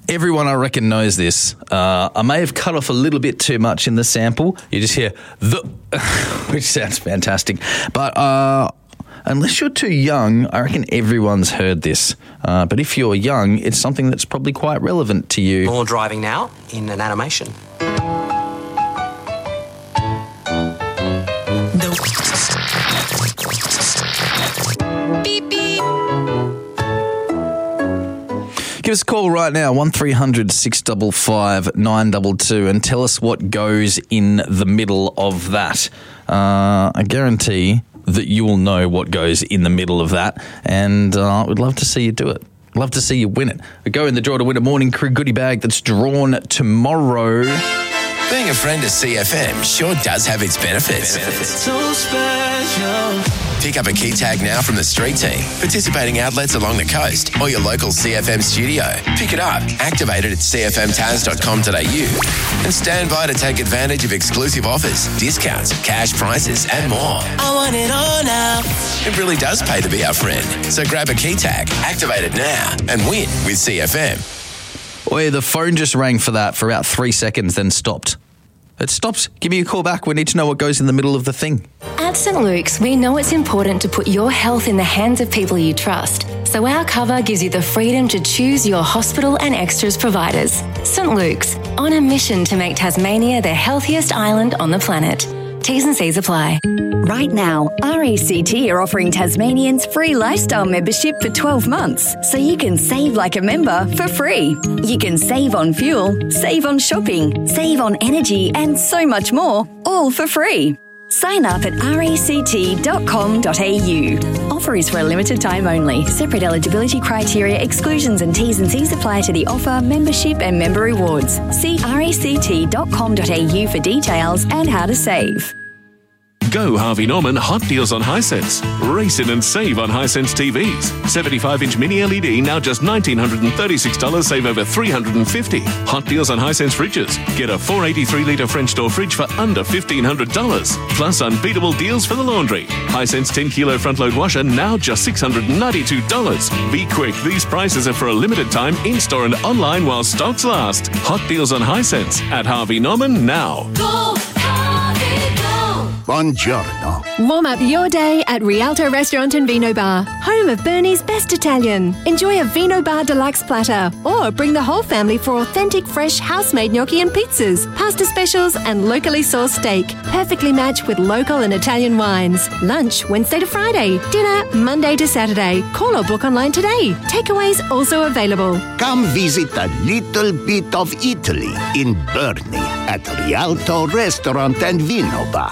Everyone, I reckon, knows this. I may have cut off a little bit too much in the sample. You just hear the, which sounds fantastic. But unless you're too young, I reckon everyone's heard this. But if you're young, it's something that's probably quite relevant to you. More driving now in an animation. Beep, beep. Give us a call right now, 1300 655 922, and tell us what goes in the middle of that. I guarantee that you will know what goes in the middle of that, and I would love to see you do it. Love to see you win it. We go in the draw to win a Morning Crew goodie bag that's drawn tomorrow. Being a friend of CFM sure does have its benefits. So special. Pick up a key tag now from the street team, participating outlets along the coast, or your local CFM studio. Pick it up, activate it at cfmtaz.com.au, and stand by to take advantage of exclusive offers, discounts, cash prizes, and more. I want it all now. It really does pay to be our friend. So grab a key tag, activate it now, and win with CFM. Oi, the phone just rang for that for about 3 seconds, then stopped. It stops. Give me a call back. We need to know what goes in the middle of the thing. At St Luke's, we know it's important to put your health in the hands of people you trust. So our cover gives you the freedom to choose your hospital and extras providers. St Luke's, on a mission to make Tasmania the healthiest island on the planet. T's and C's apply. Right now, RACT are offering Tasmanians free lifestyle membership for 12 months, so you can save like a member for free. You can save on fuel, save on shopping, save on energy, and so much more, all for free. Sign up at ract.com.au. Offer is for a limited time only. Separate eligibility criteria, exclusions and T's and C's apply to the offer, membership and member rewards. See ract.com.au for details and how to save. Go Harvey Norman Hot Deals on Hisense. Race in and save on Hisense TVs. 75-inch mini LED now just $1,936, save over $350. Hot Deals on Hisense fridges. Get a 483-litre French door fridge for under $1,500. Plus unbeatable deals for the laundry. Hisense 10-kilo front-load washer now just $692. Be quick, these prices are for a limited time in-store and online while stocks last. Hot Deals on Hisense at Harvey Norman now. Go, Harvey, go. Buongiorno. Warm up your day at Rialto Restaurant and Vino Bar, home of Bernie's best Italian. Enjoy a Vino Bar Deluxe platter or bring the whole family for authentic fresh house-made gnocchi and pizzas, pasta specials and locally sourced steak, perfectly matched with local and Italian wines. Lunch Wednesday to Friday, dinner Monday to Saturday. Call or book online today. Takeaways also available. Come visit a little bit of Italy in Burnie at Rialto Restaurant and Vino Bar.